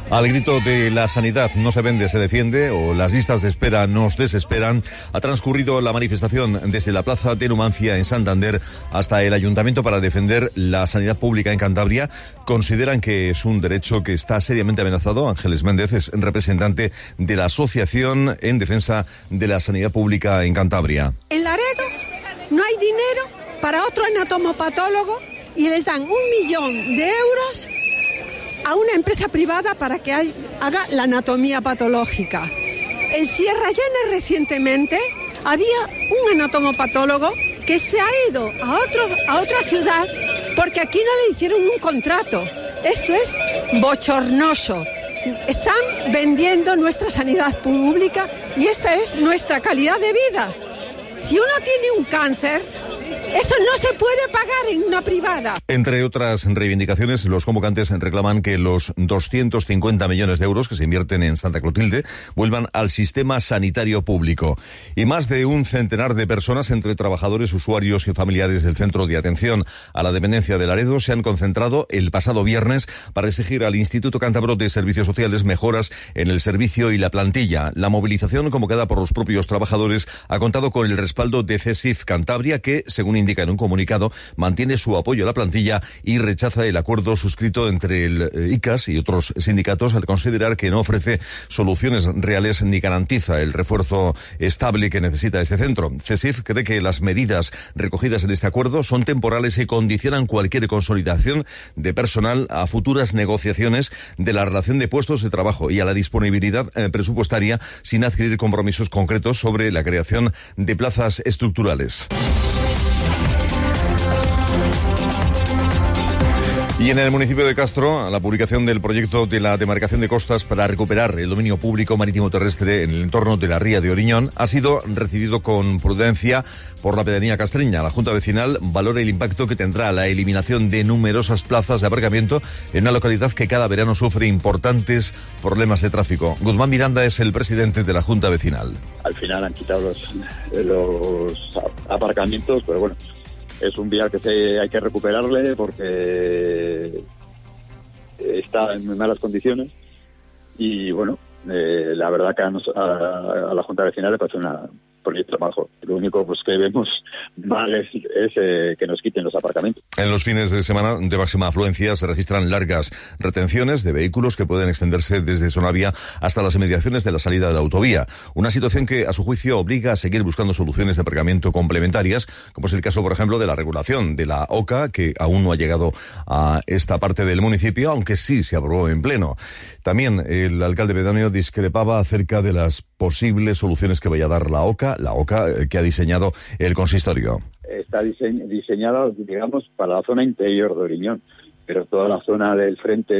Al grito de la sanidad no se vende, se defiende, o las listas de espera nos desesperan, ha transcurrido la manifestación desde la Plaza de Numancia en Santander hasta el Ayuntamiento para defender la sanidad pública en Cantabria. Consideran que es un derecho que está seriamente amenazado. Ángeles Méndez es representante de la Asociación en Defensa de la Sanidad Pública en Cantabria. En Laredo no hay dinero para otro anatomopatólogo y les dan 1 millón de euros a una empresa privada para que haga la anatomía patológica. En Sierra Llana recientemente había un anatomopatólogo que se ha ido a otra ciudad porque aquí no le hicieron un contrato. Esto es bochornoso. Están vendiendo nuestra sanidad pública y esta es nuestra calidad de vida. Si uno tiene un cáncer, eso no se puede pagar en una privada. Entre otras reivindicaciones, los convocantes reclaman que los 250 millones de euros que se invierten en Santa Clotilde vuelvan al sistema sanitario público. Y más de un centenar de personas, entre trabajadores, usuarios y familiares del Centro de Atención a la Dependencia de Laredo, se han concentrado el pasado viernes para exigir al Instituto Cántabro de Servicios Sociales mejoras en el servicio y la plantilla. La movilización, convocada por los propios trabajadores, ha contado con el respaldo de CESIF Cantabria, que, según indica en un comunicado, mantiene su apoyo a la plantilla y rechaza el acuerdo suscrito entre el ICAS y otros sindicatos al considerar que no ofrece soluciones reales ni garantiza el refuerzo estable que necesita este centro. CESIF cree que las medidas recogidas en este acuerdo son temporales y condicionan cualquier consolidación de personal a futuras negociaciones de la relación de puestos de trabajo y a la disponibilidad presupuestaria, sin adquirir compromisos concretos sobre la creación de plazas estructurales. Y en el municipio de Castro, la publicación del proyecto de la demarcación de costas para recuperar el dominio público marítimo terrestre en el entorno de la ría de Oriñón ha sido recibido con prudencia por la pedanía castreña. La Junta Vecinal valora el impacto que tendrá la eliminación de numerosas plazas de aparcamiento en una localidad que cada verano sufre importantes problemas de tráfico. Guzmán Miranda es el presidente de la Junta Vecinal. Al final han quitado los aparcamientos, pero bueno, es un vial que hay que recuperarle porque está en muy malas condiciones y bueno, la verdad que a la Junta Vecinal le parece un proyecto bajo. Lo único pues que vemos mal es que nos quiten los aparcamientos. En los fines de semana de máxima afluencia se registran largas retenciones de vehículos que pueden extenderse desde Sonavia hasta las inmediaciones de la salida de la autovía. Una situación que, a su juicio, obliga a seguir buscando soluciones de aparcamiento complementarias, como es el caso, por ejemplo, de la regulación de la OCA, que aún no ha llegado a esta parte del municipio, aunque sí se aprobó en pleno. También el alcalde pedáneo discrepaba acerca de las posibles soluciones que vaya a dar la OCA que ha diseñado el consistorio. Está diseñada, digamos, para la zona interior de Oriñón, pero toda la zona del frente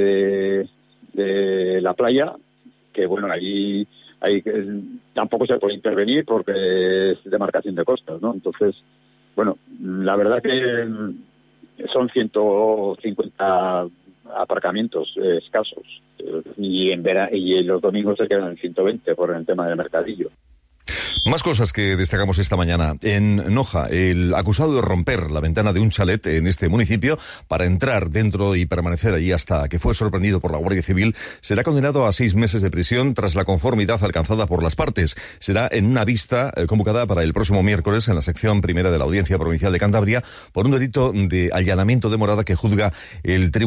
de la playa, que bueno, allí tampoco se puede intervenir porque es demarcación de costas, ¿no? Entonces, bueno, la verdad que son 150 aparcamientos escasos y en los domingos se quedan en 120 por el tema del mercadillo. Más cosas que destacamos esta mañana. En Noja, el acusado de romper la ventana de un chalet en este municipio para entrar dentro y permanecer allí hasta que fue sorprendido por la Guardia Civil será condenado a 6 meses de prisión tras la conformidad alcanzada por las partes. Será en una vista convocada para el próximo miércoles en la sección primera de la Audiencia Provincial de Cantabria por un delito de allanamiento de morada que juzga el Tribunal